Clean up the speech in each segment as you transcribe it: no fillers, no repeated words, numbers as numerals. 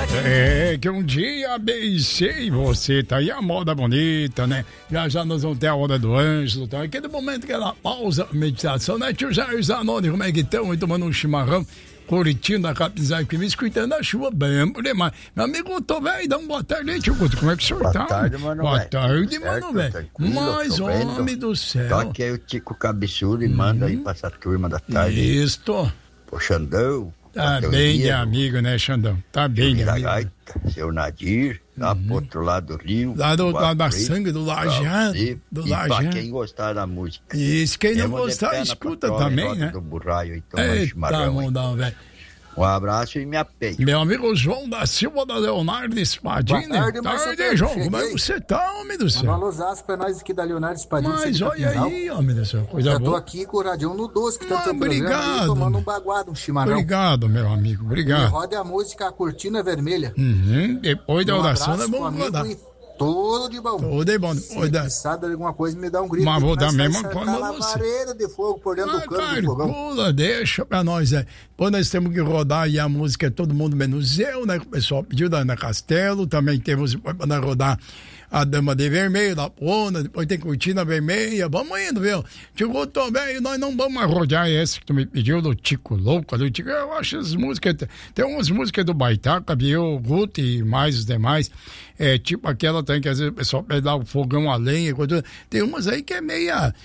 É que um dia abençei você, tá aí a moda bonita, né? Já nós vamos ter a hora do Ângelo, tá? Aquele momento que ela pausa a meditação, né? Tio Jair Zanoni, como é que estão? E tomando um chimarrão, curtindo a Capinzal aqui, me escutando a chuva bem demais. Meu amigo, tô velho, dá uma boa tarde aí, tio Guto, como é que o senhor tá? Boa tarde, mano. Boa tarde, mano, velho. Mas, homem do céu. Toque aí o Tico Cabeçudo e manda aí pra essa turma da tarde. Isto. O Xandão. Tá bem de amigo, né, Xandão? Tá bem de amigo. Gaita, seu Nadir, lá pro outro lado do rio. Lá do lado da sangue, do Lajeado. Do Lajeado. Pra quem gostar da música. Isso, quem não gostar, escuta também, né? Do Burraio, então, tá bom, velho. Um abraço e me apeio. Meu amigo João da Silva da Leonardo Espadini. Boa tarde, João. Como é que você tá, homem do céu? Manda um alôzaço pra nós aqui da Leonardo Espadini. Mas olha aí, homem do céu, coisa boa. Eu tô aqui com o Radião no 12, que tá no obrigado. Tomando um baguado, um chimarrão. Obrigado, meu amigo, obrigado. Roda a música A Cortina Vermelha. Depois da oração é bom rodar. Tudo de bom. Tudo de bom. Se precisar de alguma coisa, me dá um grito. Mas vou dar a mesma coisa pra você. Lareira de fogo por dentro do cano do fogão. Pula, deixa pra nós, Depois nós temos que rodar e a música é Todo Mundo Menos Eu, né? O pessoal pediu da Ana Castelo. Também temos para rodar a Dama de Vermelho, da Pona. Depois tem Cortina Vermelha. Vamos indo, viu? Tio Guto, velho, nós não vamos arrojar esse que tu me pediu do Tico Louco. Do Tico, eu acho as músicas. Tem umas músicas do Baitaca, viu? Guto e mais os demais. Tipo aquela também que às vezes o pessoal pede lá o fogão a lenha. Tem umas aí que é meia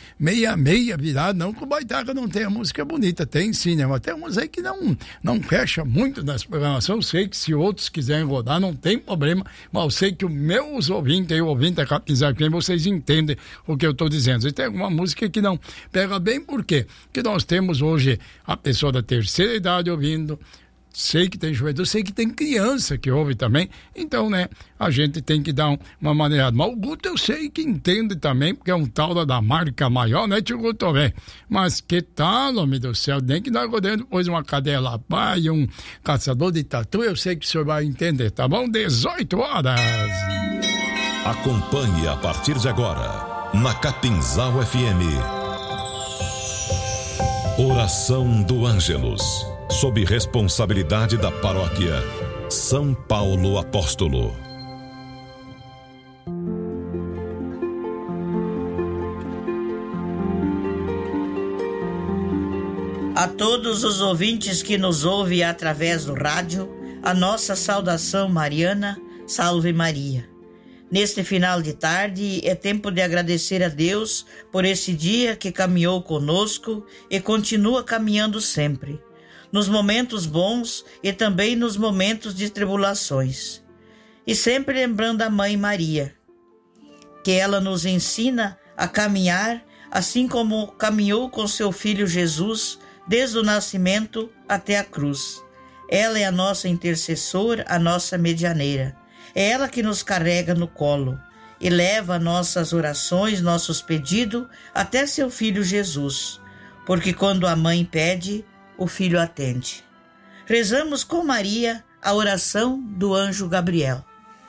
virada. Não que o Baitaca não tenha música bonita, tem sim, né? Mas tem umas aí que não fecha muito nessa programação. Eu sei que se outros quiserem rodar, não tem problema. Mas eu sei que os meus ouvintes, o ouvinte da Capinzal, vocês entendem o que eu estou dizendo. E tem alguma música que não pega bem, por quê? Porque nós temos hoje a pessoa da terceira idade ouvindo. Sei que tem juventude, sei que tem criança que ouve também, então, né, a gente tem que dar uma maneirada. Mas o Guto eu sei que entende também, porque é um tal da marca maior, né, tio Guto, velho? Mas que tal, homem do céu, nem que nós rodemos depois uma cadela pai, um caçador de tatu, eu sei que o senhor vai entender, tá bom? 18 horas. Acompanhe a partir de agora, na Capinzal FM. Oração do Ângelus. Sob responsabilidade da paróquia São Paulo Apóstolo. A todos os ouvintes que nos ouvem através do rádio, a nossa saudação mariana, Salve Maria. Neste final de tarde é tempo de agradecer a Deus por esse dia que caminhou conosco e continua caminhando sempre. Nos momentos bons e também nos momentos de tribulações. E sempre lembrando a Mãe Maria, que ela nos ensina a caminhar assim como caminhou com seu Filho Jesus desde o nascimento até a cruz. Ela é a nossa intercessora, a nossa medianeira. É ela que nos carrega no colo e leva nossas orações, nossos pedidos até seu Filho Jesus. Porque quando a mãe pede, o filho atende. Rezamos com Maria a oração do anjo Gabriel.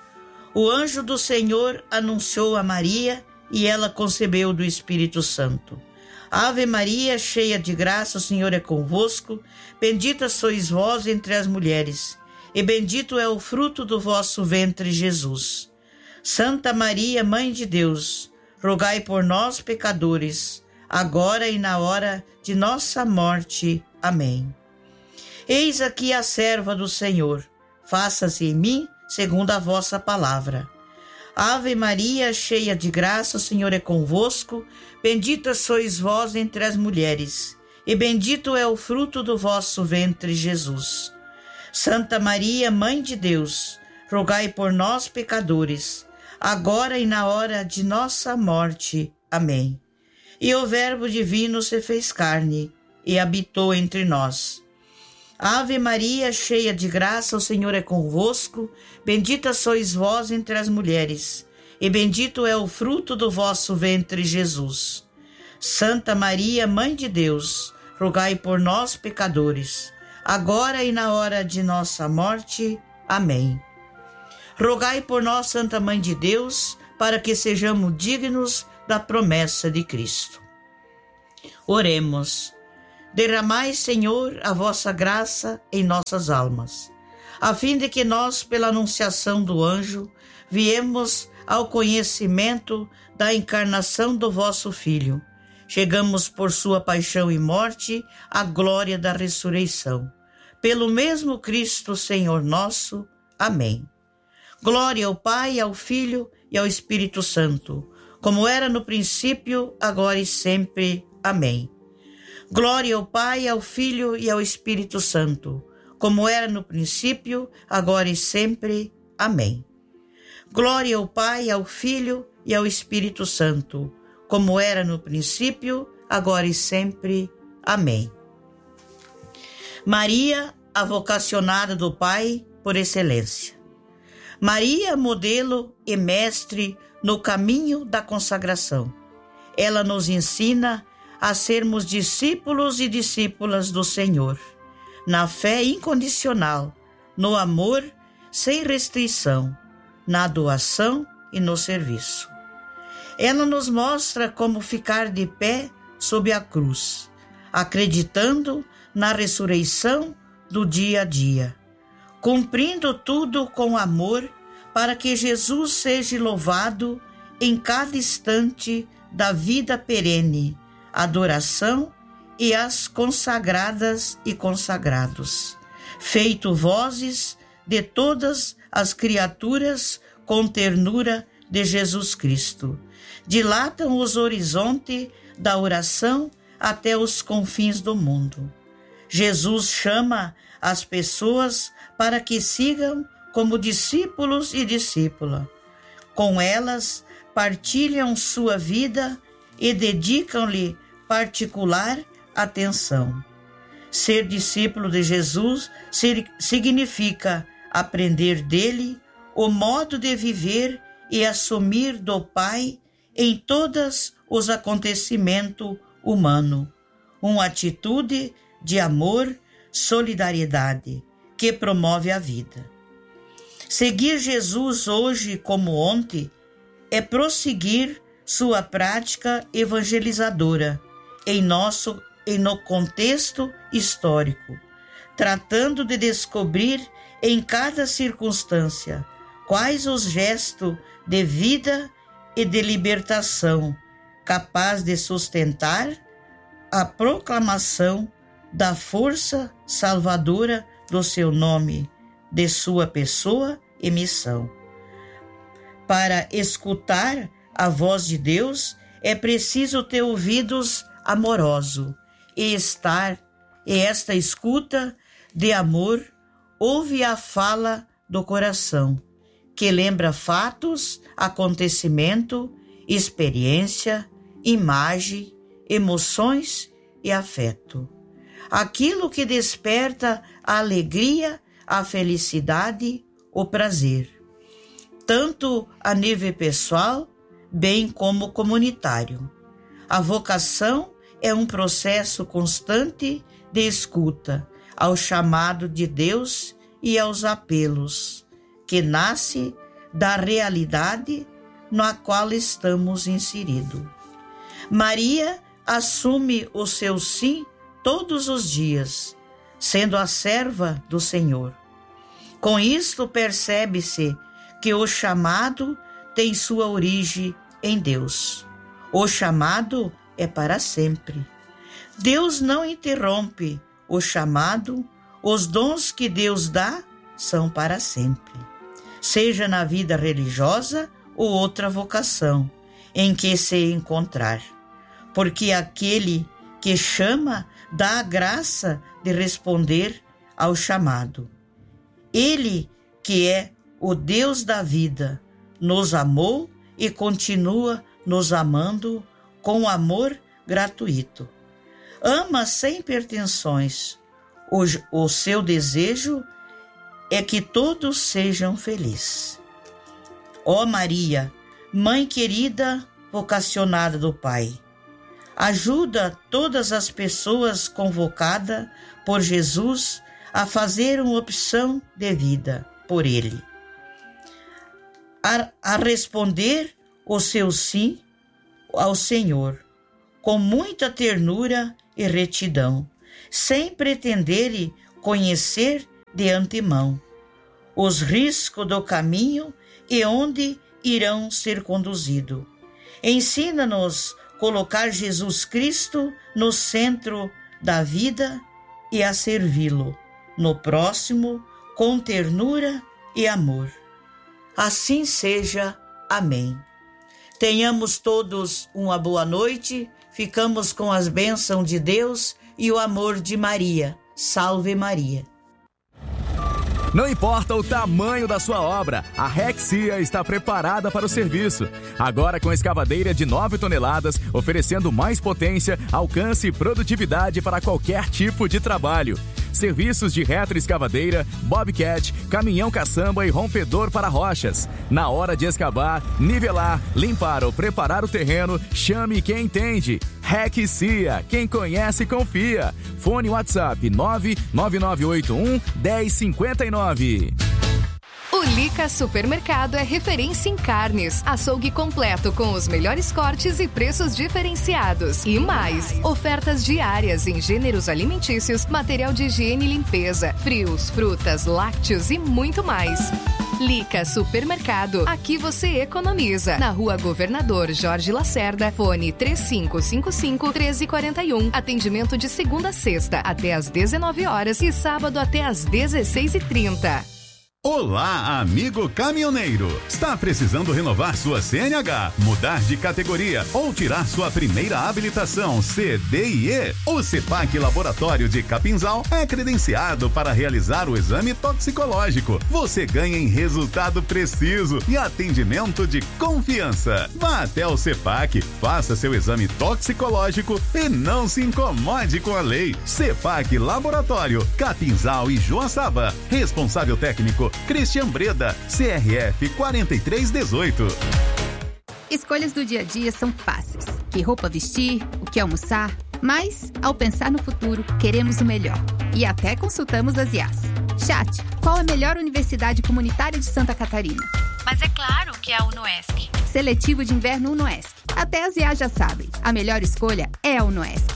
O anjo do Senhor anunciou a Maria e ela concebeu do Espírito Santo. Ave Maria, cheia de graça, o Senhor é convosco. Bendita sois vós entre as mulheres, e bendito é o fruto do vosso ventre, Jesus. Santa Maria, Mãe de Deus, rogai por nós, pecadores, agora e na hora de nossa morte. Amém. Eis aqui a serva do Senhor, faça-se em mim segundo a vossa palavra. Ave Maria, cheia de graça, o Senhor é convosco, bendita sois vós entre as mulheres, e bendito é o fruto do vosso ventre, Jesus. Santa Maria, Mãe de Deus, rogai por nós, pecadores, agora e na hora de nossa morte. Amém. E o Verbo divino se fez carne e habitou entre nós. Ave Maria, cheia de graça, o Senhor é convosco, bendita sois vós entre as mulheres, e bendito é o fruto do vosso ventre, Jesus. Santa Maria, Mãe de Deus, rogai por nós, pecadores, agora e na hora de nossa morte. Amém. Rogai por nós, Santa Mãe de Deus, para que sejamos dignos da promessa de Cristo. Oremos. Derramai, Senhor, a vossa graça em nossas almas. a fim de que nós, pela anunciação do anjo, viemos ao conhecimento da encarnação do vosso Filho. Chegamos por sua paixão e morte à glória da ressurreição. Pelo mesmo Cristo, Senhor nosso. Amém. Glória ao Pai, ao Filho e ao Espírito Santo, como era no princípio, agora e sempre. Amém. Glória ao Pai, ao Filho e ao Espírito Santo, como era no princípio, agora e sempre. Amém. Glória ao Pai, ao Filho e ao Espírito Santo, como era no princípio, agora e sempre. Amém. Maria, a vocacionada do Pai por excelência. Maria, modelo e mestre no caminho da consagração. Ela nos ensina a sermos discípulos e discípulas do Senhor, na fé incondicional, no amor sem restrição, na doação e no serviço. Ela nos mostra como ficar de pé sob a cruz, acreditando na ressurreição do dia a dia, cumprindo tudo com amor para que Jesus seja louvado em cada instante da vida perene, adoração e as consagradas e consagrados, feito vozes de todas as criaturas com ternura de Jesus Cristo. Dilatam os horizontes da oração até os confins do mundo. Jesus chama as pessoas para que sigam como discípulos e discípula. Com elas, partilham sua vida e dedicam-lhe particular atenção. Ser discípulo de Jesus significa aprender dele o modo de viver e assumir do Pai em todos os acontecimentos humanos, uma atitude de amor, solidariedade, que promove a vida. Seguir Jesus hoje como ontem é prosseguir sua prática evangelizadora no contexto histórico, tratando de descobrir em cada circunstância quais os gestos de vida e de libertação capaz de sustentar a proclamação da força salvadora do seu nome, de sua pessoa e missão. Para escutar a voz de Deus, é preciso ter ouvidos amorosos e esta escuta de amor ouve a fala do coração, que lembra fatos, acontecimento, experiência, imagem, emoções e afeto. Aquilo que desperta a alegria, a felicidade, o prazer, tanto a nível pessoal, bem como comunitário. A vocação é um processo constante de escuta ao chamado de Deus e aos apelos, que nasce da realidade na qual estamos inseridos. Maria assume o seu sim todos os dias, sendo a serva do Senhor. Com isto percebe-se que o chamado tem sua origem em Deus. O chamado é para sempre. Deus não interrompe o chamado, os dons que Deus dá são para sempre. Seja na vida religiosa ou outra vocação em que se encontrar. Porque aquele que chama dá a graça de responder ao chamado. Ele, que é o Deus da vida, nos amou e continua nos amando com amor gratuito. Ama sem pretensões. O seu desejo é que todos sejam felizes. Ó Maria, Mãe querida, vocacionada do Pai, ajuda todas as pessoas convocadas por Jesus a fazer uma opção de vida por Ele, a responder o seu sim ao Senhor com muita ternura e retidão, sem pretender conhecer de antemão, os riscos do caminho e onde irão ser conduzidos. Ensina-nos a colocar Jesus Cristo no centro da vida e a servi-lo, no próximo, com ternura e amor. Assim seja. Amém. Tenhamos todos uma boa noite, ficamos com as bênçãos de Deus e o amor de Maria. Salve Maria. Não importa o tamanho da sua obra, a Rexia está preparada para o serviço. Agora com escavadeira de 9 toneladas, oferecendo mais potência, alcance e produtividade para qualquer tipo de trabalho. Serviços de retroescavadeira, bobcat, caminhão caçamba e rompedor para rochas. Na hora de escavar, nivelar, limpar ou preparar o terreno, chame quem entende. Rexia, quem conhece confia. Fone WhatsApp 99981-1059. O Lica Supermercado é referência em carnes, açougue completo com os melhores cortes e preços diferenciados. E mais, ofertas diárias em gêneros alimentícios, material de higiene e limpeza, frios, frutas, lácteos e muito mais. Lica Supermercado, aqui você economiza. Na Rua Governador Jorge Lacerda, fone 3555-1341. Atendimento de segunda a sexta até às 19 horas e sábado até às 16h30. Olá, amigo caminhoneiro! Está precisando renovar sua CNH, mudar de categoria ou tirar sua primeira habilitação C, D e E? O CEPAC Laboratório de Capinzal é credenciado para realizar o exame toxicológico. Você ganha em resultado preciso e atendimento de confiança. Vá até o CEPAC, faça seu exame toxicológico e não se incomode com a lei. CEPAC Laboratório, Capinzal e Joaçaba. Responsável técnico Cristian Breda, CRF 4318. Escolhas do dia a dia são fáceis. Que roupa vestir, o que almoçar. Mas, ao pensar no futuro, queremos o melhor. E até consultamos as IAs. Chat, qual a melhor universidade comunitária de Santa Catarina? Mas é claro que é a UnoESC. Seletivo de inverno UnoESC. Até as IAs já sabem. A melhor escolha é a UnoESC.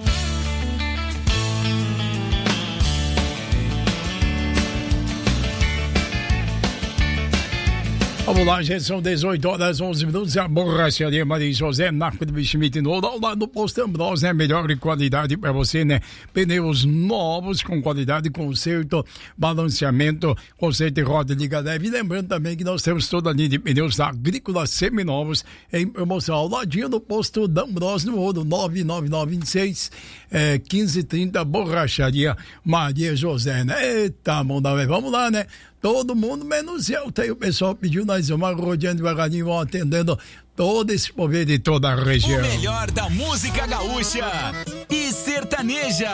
Vamos lá, gente, são 18 horas, 11 minutos. A borracharia Maria José, Narco do Schmidt, lá no posto Ambrós, né? Melhor qualidade para você, né? Pneus novos com qualidade, conserto, balanceamento, conserto e roda liga leve. E lembrando também que nós temos toda a linha de pneus agrícolas seminovos em promoção ao ladinho do posto Ambrós, no Ouro, 99926-1530, borracharia Maria José, né? Eita, vamos lá, né? Todo mundo menos eu. Tem o pessoal pediu, nós vamos rodeando devagarinho, vão atendendo todo esse povo de toda a região. O melhor da música gaúcha e sertaneja.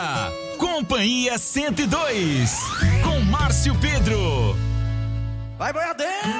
Companhia 102, com Márcio Pedro. Vai, boiadeiro!